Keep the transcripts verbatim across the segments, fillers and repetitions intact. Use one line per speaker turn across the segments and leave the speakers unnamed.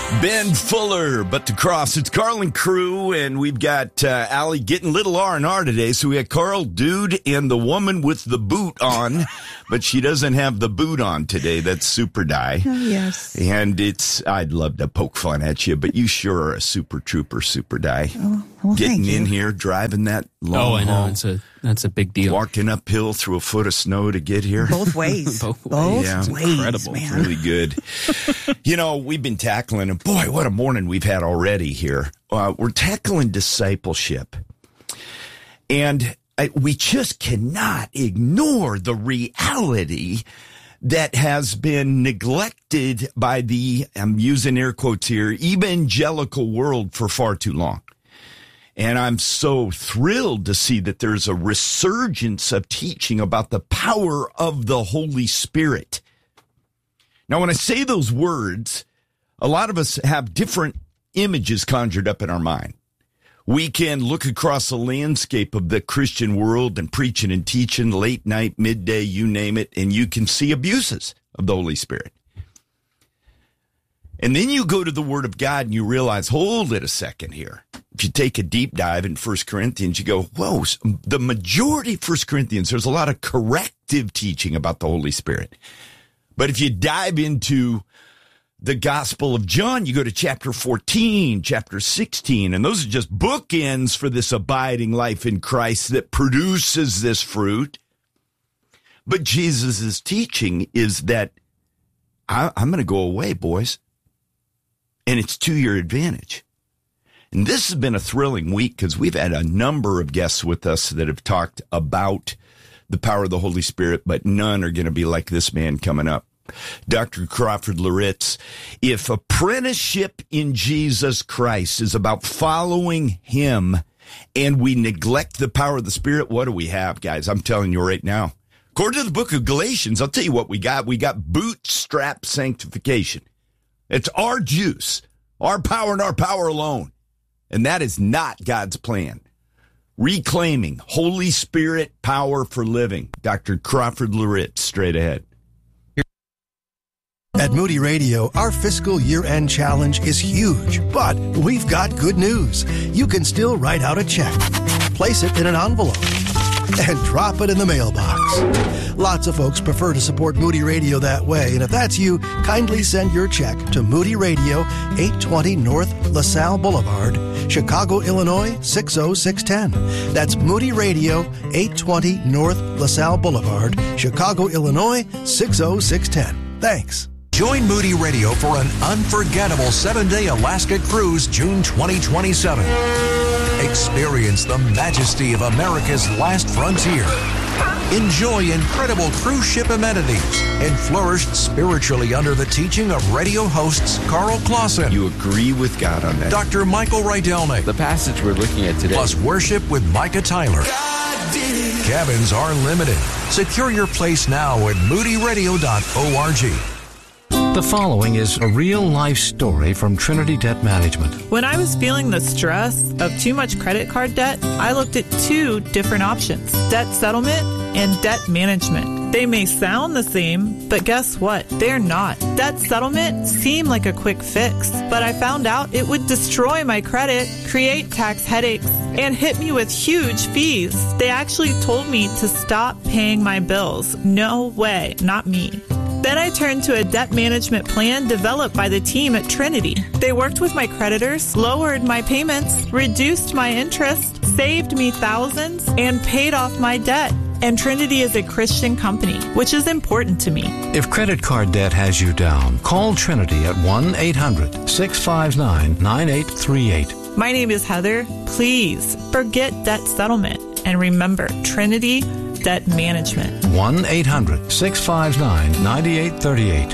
Ben Fuller, But to Cross. It's Carl and crew, and we've got uh, Allie getting little R and R today. So we got Carl, dude, and the woman with the boot on, but she doesn't have the boot on today. That's Super Die.
Oh, yes.
And it's, I'd love to poke fun at you, but you sure are a super trooper, Super Die.
Oh, well,
getting
thank
in
you.
here, driving that long
Oh, I know.
haul,
It's a, that's a big deal.
walking uphill through a foot of snow to get here.
Both ways.
Both ways.
Both
Yeah. It's
ways,
incredible.
man.
Really good. You know, we've been tackling, and boy, what a morning we've had already here. Uh, we're tackling discipleship. And I, we just cannot ignore the reality that has been neglected by the, I'm using air quotes here, evangelical world for far too long. And I'm so thrilled to see that there's a resurgence of teaching about the power of the Holy Spirit. Now, when I say those words, a lot of us have different images conjured up in our mind. We can look across the landscape of the Christian world and preaching and teaching, late night, midday, you name it, and you can see abuses of the Holy Spirit. And then you go to the Word of God and you realize, hold it a second here. If you take a deep dive in First Corinthians, you go, whoa, the majority of First Corinthians, there's a lot of corrective teaching about the Holy Spirit. But if you dive into the Gospel of John, you go to chapter fourteen, chapter sixteen, and those are just bookends for this abiding life in Christ that produces this fruit. But Jesus' teaching is that I, I'm going to go away, boys. And it's to your advantage. And this has been a thrilling week because we've had a number of guests with us that have talked about the power of the Holy Spirit, but none are going to be like this man coming up. Doctor Crawford Loritts. If apprenticeship in Jesus Christ is about following him and we neglect the power of the Spirit, what do we have, guys? I'm telling you right now. According to the book of Galatians, I'll tell you what we got. We got bootstrap sanctification. It's our juice, our power and our power alone. And that is not God's plan. Reclaiming Holy Spirit power for living. Doctor Crawford Loritts, straight ahead.
At Moody Radio, our fiscal year-end challenge is huge, but we've got good news. You can still write out a check, place it in an envelope, and drop it in the mailbox. Lots of folks prefer to support Moody Radio that way, and if that's you, kindly send your check to Moody Radio, eight twenty North LaSalle Boulevard, Chicago, Illinois, six oh six one oh. That's Moody Radio, eight twenty North LaSalle Boulevard, Chicago, Illinois, six oh six one oh. Thanks.
Join Moody Radio for an unforgettable seven-day Alaska cruise June twenty twenty-seven. Experience the majesty of America's last frontier. Enjoy incredible cruise ship amenities and flourish spiritually under the teaching of radio hosts Carl Clausen.
You agree with God on that?
Doctor Michael Rydelnik.
The passage we're looking at today.
Plus worship with Micah Tyler. Cabins are limited. Secure your place now at moody radio dot org.
The following is a real-life story from Trinity Debt Management.
When I was feeling the stress of too much credit card debt, I looked at two different options, debt settlement and debt management. They may sound the same, but guess what? They're not. Debt settlement seemed like a quick fix, but I found out it would destroy my credit, create tax headaches, and hit me with huge fees. They actually told me to stop paying my bills. No way, not me. Then I turned to a debt management plan developed by the team at Trinity. They worked with my creditors, lowered my payments, reduced my interest, saved me thousands, and paid off my debt. And Trinity is a Christian company, which is important to me.
If credit card debt has you down, call Trinity at one eight hundred six five nine nine eight three eight.
My name is Heather. Please forget debt settlement and remember Trinity Debt Management.
one eight hundred six five nine nine eight three eight.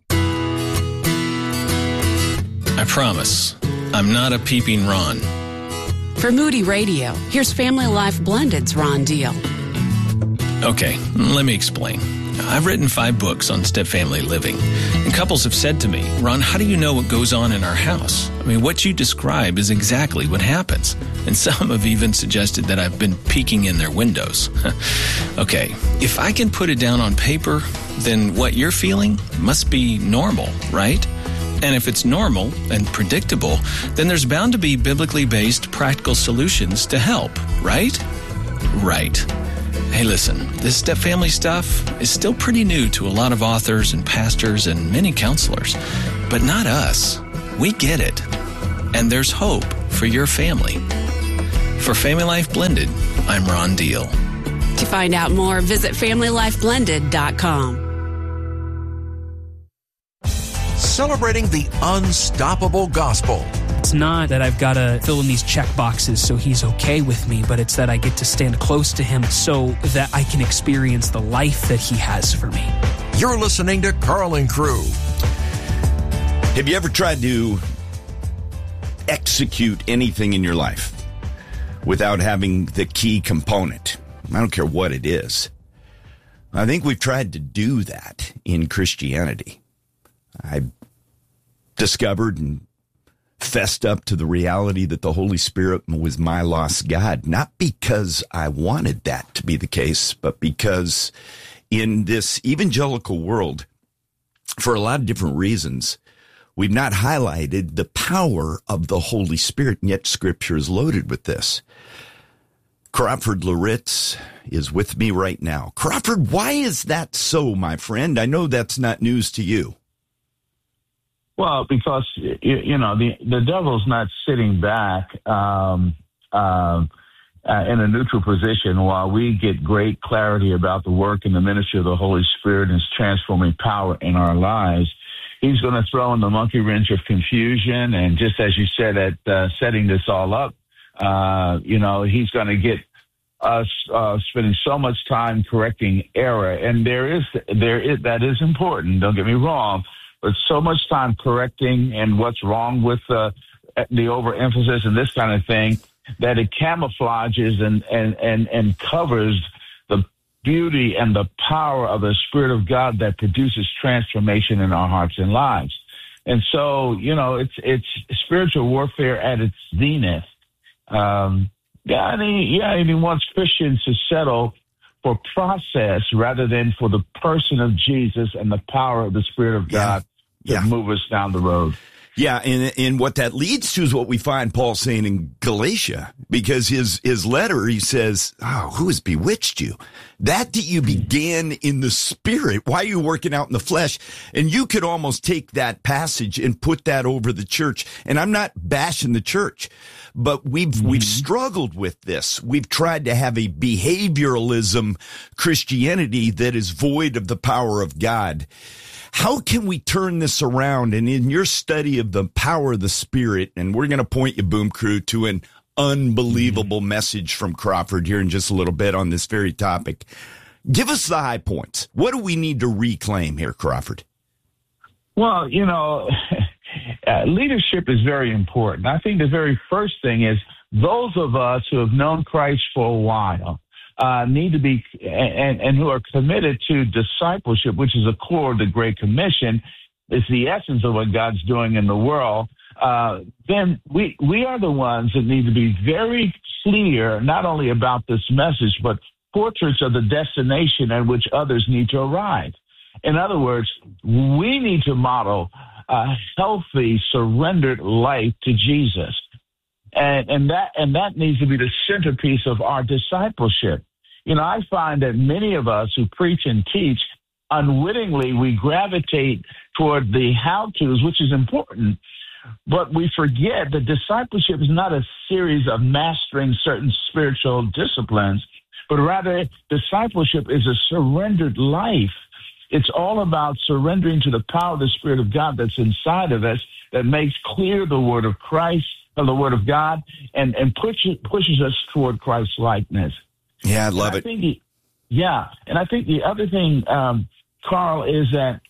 I promise, I'm not a peeping Ron.
For Moody Radio, here's Family Life Blended's Ron Deal.
Okay, let me explain. I've written five books on step-family living, and couples have said to me, Ron, how do you know what goes on in our house? I mean, what you describe is exactly what happens. And some have even suggested that I've been peeking in their windows. Okay, if I can put it down on paper, then what you're feeling must be normal, right? And if it's normal and predictable, then there's bound to be biblically based practical solutions to help, right? Right. Hey, listen, this step family stuff is still pretty new to a lot of authors and pastors and many counselors, but not us. We get it. And there's hope for your family. For Family Life Blended, I'm Ron Deal.
To find out more, visit family life blended dot com.
Celebrating the unstoppable gospel.
It's not that I've got to fill in these check boxes so he's okay with me, but it's that I get to stand close to him so that I can experience the life that he has for me.
You're listening to Carl and Crew.
Have you ever tried to execute anything in your life without having the key component? I don't care what it is. I think we've tried to do that in Christianity. I discovered and fessed up to the reality that the Holy Spirit was my lost God, not because I wanted that to be the case, but because in this evangelical world, for a lot of different reasons, we've not highlighted the power of the Holy Spirit, and yet Scripture is loaded with this. Crawford Loritz is with me right now. Crawford, why is that so, my friend? I know that's not news to you.
Well, because, you, you know, the, the devil's not sitting back um, uh, uh, in a neutral position while we get great clarity about the work and the ministry of the Holy Spirit and his transforming power in our lives. He's going to throw in the monkey wrench of confusion. And just as you said, at uh, setting this all up, uh, you know, he's going to get us uh, spending so much time correcting error. And there is, there is, that is important. Don't get me wrong. But so much time correcting and what's wrong with uh, the overemphasis and this kind of thing that it camouflages and, and, and, and covers the beauty and the power of the Spirit of God that produces transformation in our hearts and lives. And so, you know, it's it's spiritual warfare at its zenith. Um, yeah, and he, yeah, and he wants Christians to settle for process rather than for the person of Jesus and the power of the Spirit of God yeah. to yeah. move us down the road.
Yeah, and, and what that leads to is what we find Paul saying in Galatia, because his, his letter, he says, oh, who has bewitched you? That that you began in the Spirit. Why are you working out in the flesh? And you could almost take that passage and put that over the church. And I'm not bashing the church, but we've, mm-hmm. we've struggled with this. We've tried to have a behavioralism Christianity that is void of the power of God. How can we turn this around? And in your study of the power of the Spirit, and we're going to point you, Boom Crew, to an unbelievable mm-hmm. message from Crawford here in just a little bit on this very topic. Give us the high points. What do we need to reclaim here, Crawford?
Well, you know, uh, leadership is very important. I think the very first thing is those of us who have known Christ for a while Uh, need to be, and, and who are committed to discipleship, which is a core of the Great Commission, is the essence of what God's doing in the world, uh, then we, we are the ones that need to be very clear, not only about this message, but portraits of the destination at which others need to arrive. In other words, we need to model a healthy, surrendered life to Jesus. And, and that, and that needs to be the centerpiece of our discipleship. You know, I find that many of us who preach and teach, unwittingly, we gravitate toward the how-tos, which is important, but we forget that discipleship is not a series of mastering certain spiritual disciplines, but rather discipleship is a surrendered life. It's all about surrendering to the power of the Spirit of God that's inside of us that makes clear the word of Christ, or the word of God, and, and pushes, pushes us toward Christ's likeness.
Yeah, I love
I
it.
Think the, yeah, and I think the other thing, um, Carl, is that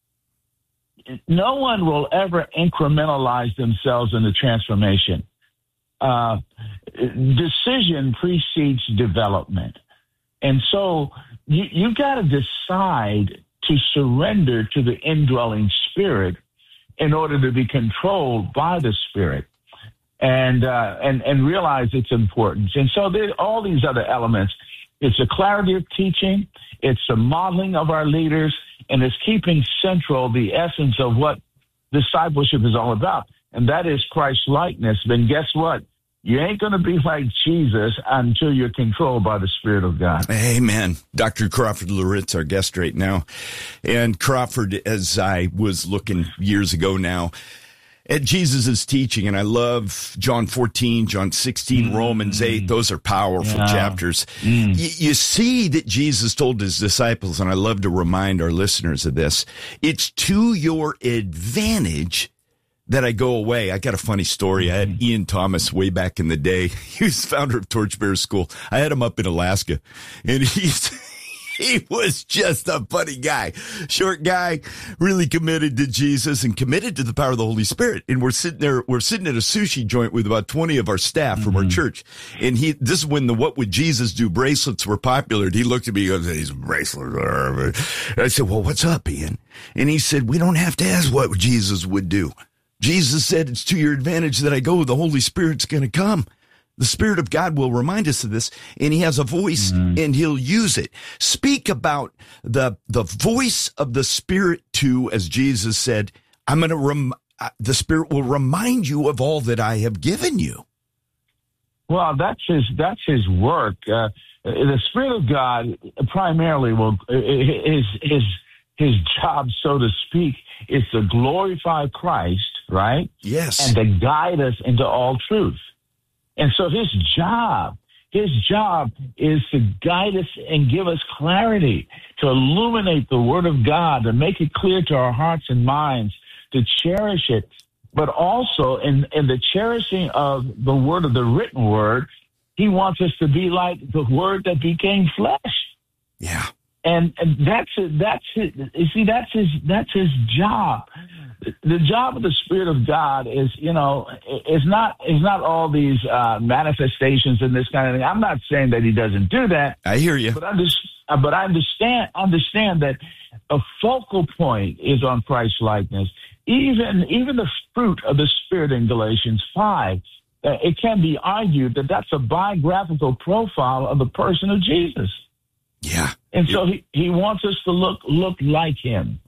no one will ever incrementalize themselves in the transformation. Uh, decision precedes development. And so you, you got to decide to surrender to the indwelling Spirit in order to be controlled by the Spirit. And, uh, and, and realize its importance. And so there are all these other elements. It's the clarity of teaching. It's the modeling of our leaders, and it's keeping central the essence of what discipleship is all about, and that is Christ-likeness. Then guess what? You ain't going to be like Jesus until you're controlled by the Spirit of God.
Amen. Doctor Crawford Loritts, our guest right now. And Crawford, as I was looking years ago now at Jesus' teaching, and I love John fourteen, John sixteen, mm. Romans eight. Those are powerful yeah. chapters. Mm. Y- you see that Jesus told his disciples, and I love to remind our listeners of this, it's to your advantage that I go away. I got a funny story. I had Ian Thomas way back in the day. He was founder of Torchbearer School. I had him up in Alaska, and he's he was just a funny guy. Short guy, really committed to Jesus and committed to the power of the Holy Spirit. And we're sitting there, we're sitting at a sushi joint with about twenty of our staff from mm-hmm. our church. And he, this is when the What Would Jesus Do bracelets were popular. And he looked at me and goes, these bracelets are, and I said, well, what's up, Ian? And he said, we don't have to ask what Jesus would do. Jesus said, it's to your advantage that I go. The Holy Spirit's going to come. The Spirit of God will remind us of this, and he has a voice, mm-hmm. and he'll use it. Speak about the the voice of the Spirit too, as Jesus said, I'm going to rem- the Spirit will remind you of all that I have given you.
Well, that's his that's his work. Uh, the Spirit of God primarily will his his his job, so to speak, is to glorify Christ, right?
Yes,
and to guide us into all truth. And so his job, his job is to guide us and give us clarity, to illuminate the Word of God, to make it clear to our hearts and minds, to cherish it. But also in, in the cherishing of the Word, of the written Word, he wants us to be like the Word that became flesh.
Yeah.
And, and that's that's his, you see, that's his that's his job. The job of the Spirit of God is, you know, is not is not all these uh, manifestations and this kind of thing. I'm not saying that he doesn't do that.
I hear you,
but I just but I understand understand that a focal point is on Christ likeness. Even even the fruit of the Spirit in Galatians five, uh, it can be argued that that's a biographical profile of the person of Jesus.
Yeah.
And so he, he wants us to look look like him.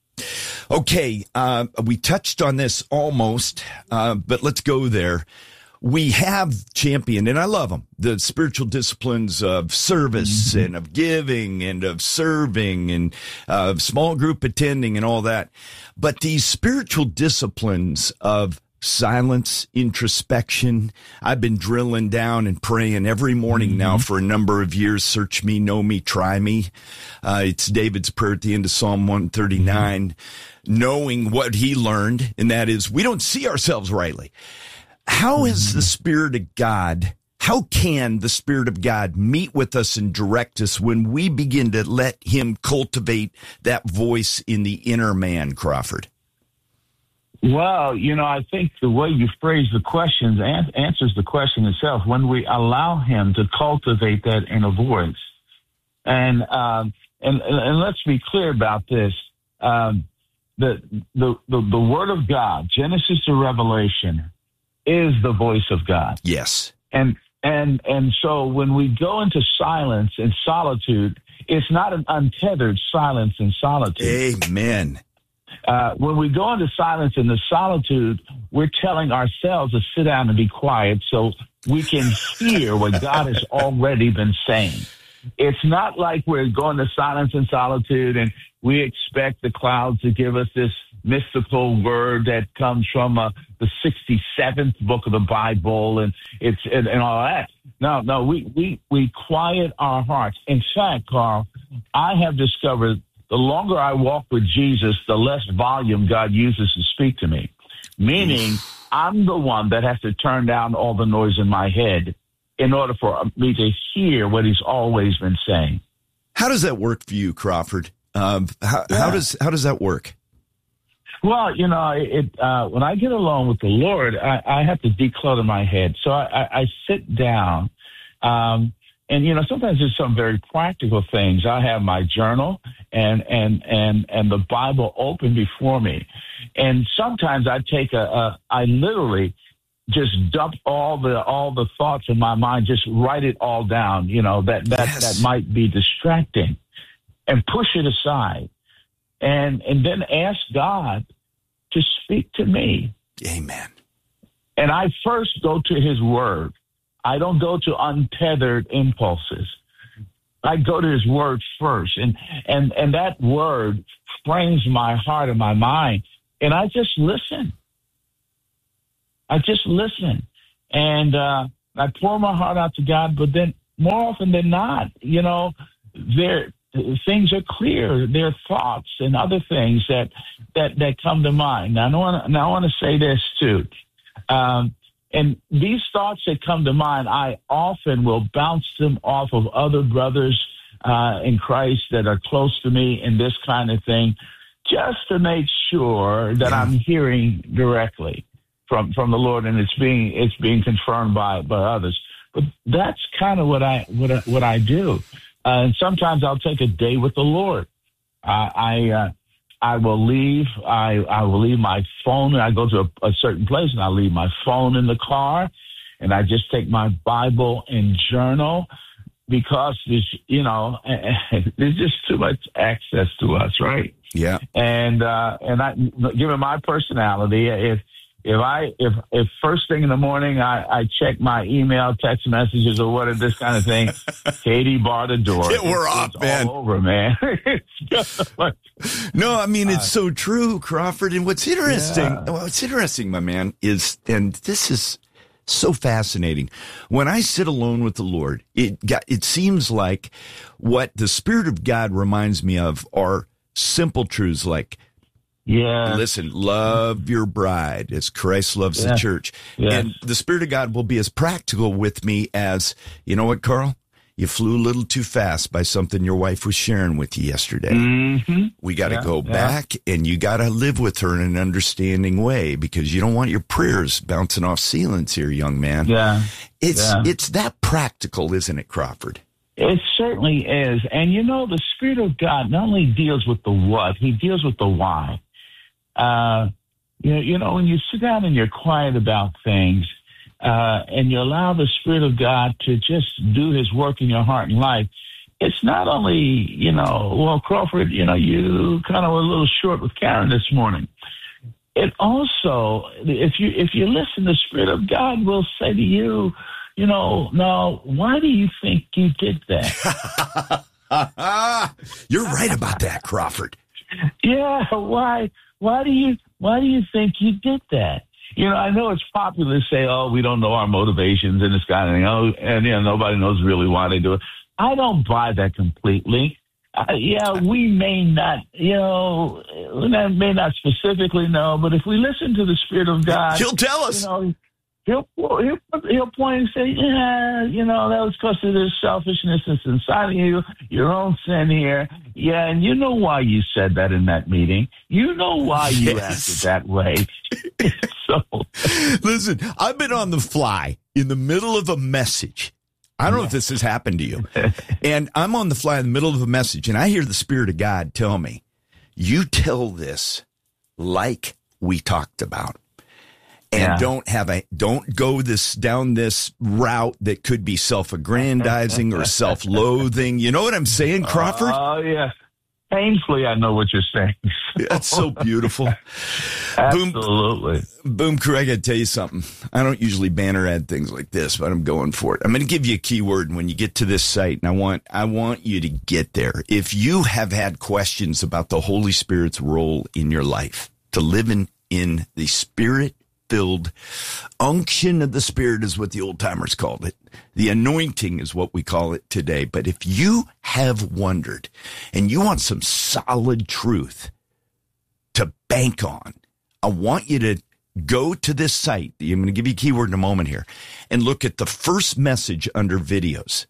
Okay, uh, we touched on this almost, uh, but let's go there. We have championed, and I love them, the spiritual disciplines of service mm-hmm. and of giving and of serving and of small group attending and all that. But these spiritual disciplines of silence, introspection. I've been drilling down and praying every morning mm-hmm. now for a number of years. Search me, know me, try me. Uh, it's David's prayer at the end of Psalm one thirty-nine, mm-hmm. knowing what he learned, and that is we don't see ourselves rightly. How mm-hmm. is the Spirit of God, how can the Spirit of God meet with us and direct us when we begin to let him cultivate that voice in the inner man, Crawford?
Well, you know, I think the way you phrase the questions an- answers the question itself. When we allow him to cultivate that inner voice, and um, and and let's be clear about this: um, the, the the the Word of God, Genesis to Revelation, is the voice of God.
Yes,
and and and so when we go into silence and solitude, it's not an untethered silence and solitude.
Amen.
Uh, when we go into silence and the solitude, we're telling ourselves to sit down and be quiet so we can hear what God has already been saying. It's not like we're going to silence and solitude and we expect the clouds to give us this mystical word that comes from uh, the sixty-seventh book of the Bible and it's and, and all that. No, no, we, we, we quiet our hearts. In fact, Carl, I have discovered the longer I walk with Jesus, the less volume God uses to speak to me. Meaning, I'm the one that has to turn down all the noise in my head in order for me to hear what he's always been saying.
How does that work for you, Crawford? Um, how,
yeah.
how does how does that work?
Well, you know, it uh, when I get along with the Lord, I, I have to declutter my head. So I, I, I sit down. Um, And, you know, sometimes there's some very practical things. I have my journal and, and, and, and the Bible open before me. And sometimes I take a, a, I literally just dump all the, all the thoughts in my mind, just write it all down, you know, that, that, yes. that might be distracting and push it aside. And, and then ask God to speak to me.
Amen.
And I first go to his word. I don't go to untethered impulses. I go to his word first. And, and, and that word frames my heart and my mind. And I just listen. I just listen. And uh, I pour my heart out to God. But then more often than not, you know, there things are clear. There are thoughts and other things that, that, that come to mind. Now, I want to, now I want to say this, too. Um, and these thoughts that come to mind, I often will bounce them off of other brothers uh, in Christ that are close to me in this kind of thing, just to make sure that I'm hearing directly from, from the Lord, and it's being it's being confirmed by, by others. But that's kind of what I what I, what I do. Uh, and sometimes I'll take a day with the Lord. Uh, I uh, I will leave. I, I will leave my phone. I go to a, a certain place, and I leave my phone in the car, and I just take my Bible and journal, because there's, you know, there's just too much access to us, right?
Yeah.
And uh, and I, given my personality, if if I if if first thing in the morning I, I check my email, text messages, or what, this kind of thing, Katie barred the door.
Yeah, we're
it's,
off,
it's
man.
All over, man. It's just like,
no, I mean, it's so true, Crawford. And what's interesting,
Yeah.
well, what's interesting, my man, is, and this is so fascinating. When I sit alone with the Lord, it got, it seems like what the Spirit of God reminds me of are simple truths like,
yeah,
listen, love your bride as Christ loves
Yeah.
the church.
Yes.
And the Spirit of God will be as practical with me as, you know what, Carl? You flew a little too fast by something your wife was sharing with you yesterday.
Mm-hmm.
We got to
Yeah,
go
yeah.
back, and you got to live with her in an understanding way, because you don't want your prayers bouncing off ceilings here, young man.
Yeah.
It's
Yeah.
it's that practical, isn't it, Crawford?
It certainly is. And, you know, the Spirit of God not only deals with the what, he deals with the why. Uh, you know, you know, when you sit down and you're quiet about things, uh, and you allow the Spirit of God to just do his work in your heart and life, it's not only, you know, well, Crawford, you know, you kind of were a little short with Karen this morning. It also, if you if you listen, the Spirit of God will say to you, you know, now, why do you think you did that?
You're right about that, Crawford.
Yeah, why? Why do you? Why do you think you did that? You know, I know it's popular to say, "Oh, we don't know our motivations and this kind of thing." Oh, and you know, nobody knows really why they do it. I don't buy that completely. Uh, yeah, we may not, you know, we may not specifically know, but if we listen to the Spirit of God,
He'll tell us.
You know, He'll, he'll he'll point and say, yeah, you know, that was because of this selfishness that's inside of you, your own sin here. Yeah, and you know why you said that in that meeting. You know why you
Yes.
acted that way. So,
Listen, I've been on the fly in the middle of a message. I don't know if this has happened to you. And I'm on the fly in the middle of a message, and I hear the Spirit of God tell me, you tell this like we talked about. And
Yeah.
don't have a don't go this down this route that could be self-aggrandizing or self-loathing. You know what I'm saying, Crawford?
Oh, yeah. Painfully, I know what you're saying.
That's so beautiful.
Absolutely.
Boom, boom crew, I got to tell you something. I don't usually banner ad things like this, but I'm going for it. I'm going to give you a keyword when you get to this site, and I want I want you to get there. If you have had questions about the Holy Spirit's role in your life, to live in, in the Spirit filled unction of the Spirit is what the old timers called it. The anointing is what we call it today. But if you have wondered and you want some solid truth to bank on, I want you to go to this site. I'm going to give you a keyword in a moment here and look at the first message under videos.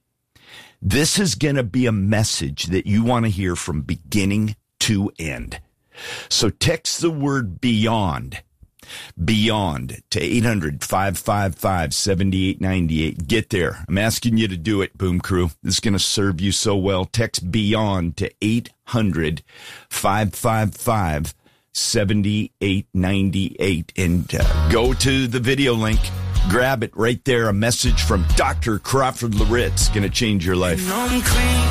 This is going to be a message that you want to hear from beginning to end. So text the word beyond. Beyond to eight hundred, five five five, seven eight nine eight. Get there. I'm asking you to do it, Boom Crew. This is going to serve you so well. Text beyond to eight hundred, five five five, seven eight nine eight and uh, go to the video link. Grab it right there. A message from Doctor Crawford Loritz. Going to change your life.